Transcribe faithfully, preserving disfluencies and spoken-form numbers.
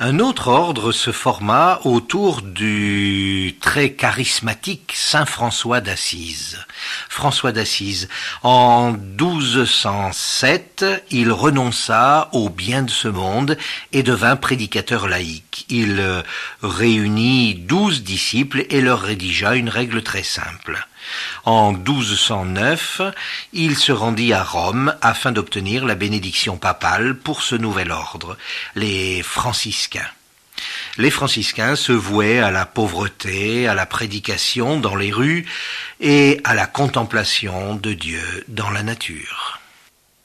Un autre ordre se forma autour du très charismatique Saint François d'Assise. François d'Assise, en douze cent sept, il renonça aux biens de ce monde et devint prédicateur laïque. Il réunit douze disciples et leur rédigea une règle très simple. En douze cent neuf, il se rendit à Rome afin d'obtenir la bénédiction papale pour ce nouvel ordre, les franciscains. Les franciscains se vouaient à la pauvreté, à la prédication dans les rues et à la contemplation de Dieu dans la nature.